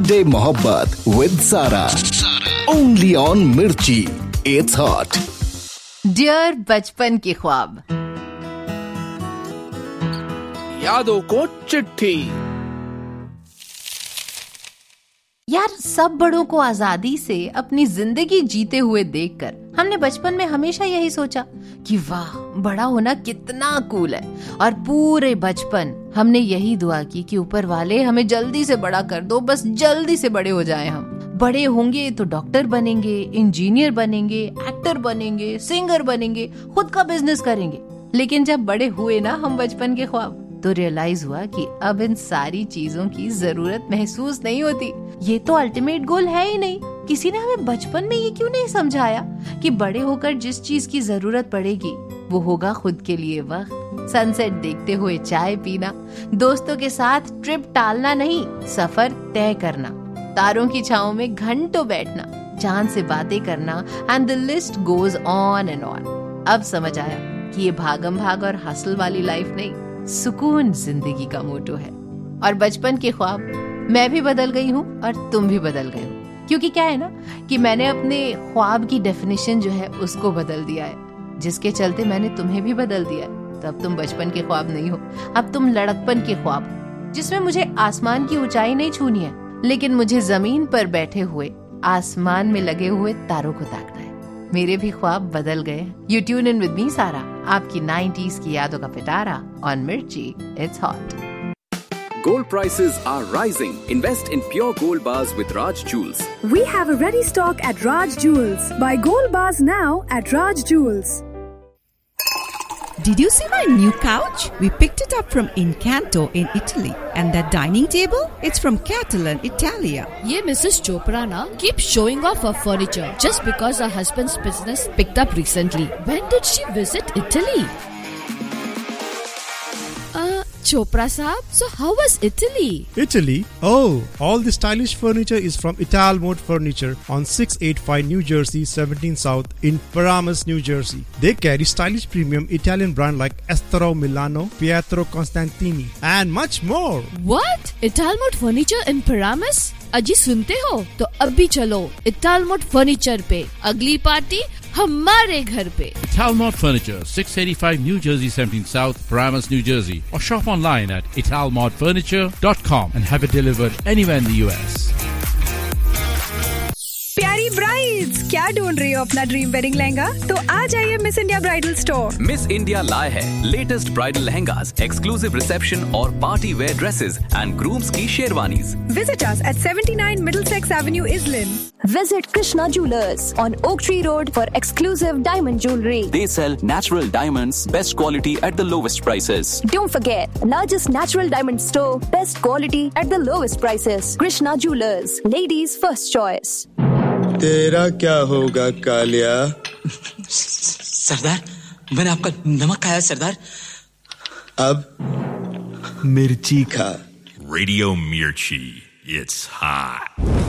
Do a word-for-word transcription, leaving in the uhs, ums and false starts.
Weekday Mohabbat with Sara. Only on Mirchi. It's hot. Dear बचपन के ख्वाब, यादों को चिट्ठी। यार, सब बड़ों को आजादी से अपनी जिंदगी जीते हुए देखकर हमने बचपन में हमेशा यही सोचा कि वाह, बड़ा होना कितना कूल है। और पूरे बचपन हमने यही दुआ की कि ऊपर वाले हमें जल्दी से बड़ा कर दो, बस जल्दी से बड़े हो जाएं। हम बड़े होंगे तो डॉक्टर बनेंगे, इंजीनियर बनेंगे, एक्टर बनेंगे, सिंगर बनेंगे, खुद का बिजनेस करेंगे। लेकिन जब बड़े हुए ना हम बचपन के ख्वाब, तो रियलाइज हुआ कि अब इन सारी चीजों की जरूरत महसूस नहीं होती। ये तो अल्टीमेट गोल है ही नहीं। किसी ने हमें बचपन में ये क्यों नहीं समझाया कि बड़े होकर जिस चीज की जरूरत पड़ेगी वो होगा खुद के लिए वक्त, सनसेट देखते हुए चाय पीना, दोस्तों के साथ ट्रिप टालना नहीं, सफर तय करना, तारों की छांव में घंटों बैठना, चांद से बातें करना, and the list goes on and on. अब समझ आया कि ये भागम भाग और हसल वाली लाइफ नहीं, सुकून जिंदगी का मोटो है। और बचपन के ख्वाब मैं भी बदल गई हूँ और तुम भी बदल गए हो, क्योंकि क्या है ना कि मैंने अपने ख्वाब की डेफिनेशन जो है उसको बदल दिया है, जिसके चलते मैंने तुम्हें भी बदल दिया है। तो अब तुम बचपन के ख्वाब नहीं हो, अब तुम लड़कपन के ख्वाब हो, जिसमें मुझे आसमान की ऊंचाई नहीं छूनी है, लेकिन मुझे जमीन पर बैठे हुए आसमान में लगे हुए तारों को ताकना है। मेरे भी ख्वाब बदल गए। You tune in with me सारा, आपकी नाइंटीज़ की यादों का पिटारा ऑन मिर्ची। It's hot. Gold prices are rising. Invest in pure gold bars with Raj Jewels. We have a ready stock at Raj Jewels. Buy gold bars now at Raj Jewels. Did you see my new couch? We picked it up from Incanto in Italy. And that dining table? It's from Catalan, Italia. Ye Missus Chopra na keeps showing off her furniture just because her husband's business picked up recently. When did she visit Italy? Uh, Chopra Saab, so how was Italy? Italy? Oh, all the stylish furniture is from Ital Mode Furniture on six eighty-five New Jersey, seventeen South in Paramus, New Jersey. They carry stylish premium Italian brand like Estero Milano, Pietro Constantini and much more. What? Ital Mode Furniture in Paramus? अजी सुनते हो? तो अभी चलो इटालमोड furniture पे, अगली party हमारे घर पे। Italmod Furniture, six eighty-five New Jersey, seventeen South, Paramus, New Jersey, or shop online at italmod furniture dot com and have it delivered anywhere in the U S. प्यारी ब्राइड्स, क्या ढूंढ रही हो अपना ड्रीम वेडिंग लहंगा? तो आ जाइए miss India bridal store. Miss India लाए है latest bridal lehengas, exclusive reception और party wear dresses and grooms की sherwanis. Visit us at seventy-nine Middlesex Avenue, Islin. Visit Krishna Jewelers on Oak Tree Road for exclusive diamond jewelry. They sell natural diamonds, best quality at the lowest prices. Don't forget, largest natural diamond store, best quality at the lowest prices. Krishna Jewelers, ladies' first choice. तेरा क्या होगा कालिया? सरदार, मैंने आपका नमक खाया सरदार। अब मिर्ची खा। Radio Mirchi, it's hot.